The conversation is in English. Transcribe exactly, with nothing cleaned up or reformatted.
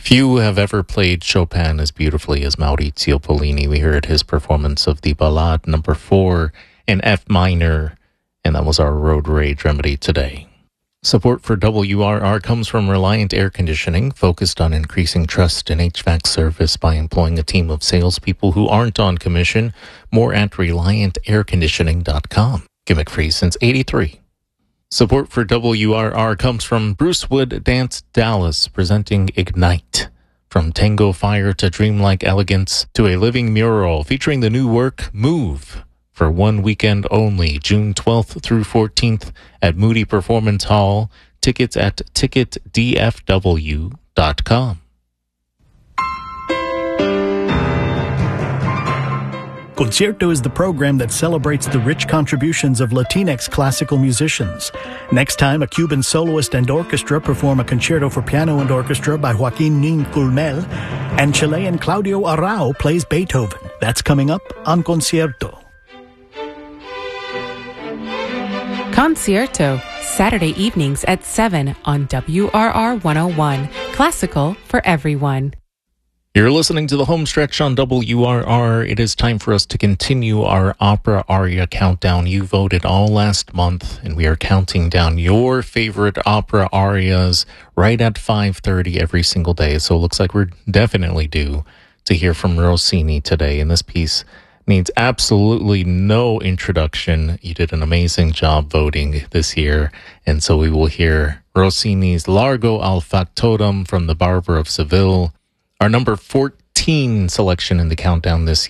Few have ever played Chopin as beautifully as Maurizio Pollini. We heard his performance of the Ballade number four in F minor, and that was our Road Rage remedy today. Support for W R R comes from Reliant Air Conditioning, focused on increasing trust in H V A C service by employing a team of salespeople who aren't on commission. More at reliant air conditioning dot com. Gimmick free since eighty-three. Support for W R R comes from Bruce Wood Dance Dallas, presenting Ignite. From tango fire to dreamlike elegance to a living mural featuring the new work Move for one weekend only, June twelfth through fourteenth at Moody Performance Hall. Tickets at ticket d f w dot com. Concierto is the program that celebrates the rich contributions of Latinx classical musicians. Next time, a Cuban soloist and orchestra perform a concerto for piano and orchestra by Joaquin Nin Culmel, and Chilean Claudio Arrau plays Beethoven. That's coming up on Concierto. Concierto, Saturday evenings at seven on W R R one oh one. Classical for everyone. You're listening to the home stretch on W R R. It is time for us to continue our opera aria countdown. You voted all last month, and we are counting down your favorite opera arias right at five thirty every single day. So it looks like we're definitely due to hear from Rossini today. And this piece needs absolutely no introduction. You did an amazing job voting this year. And so we will hear Rossini's Largo al Factotum from The Barber of Seville, our number fourteen selection in the countdown this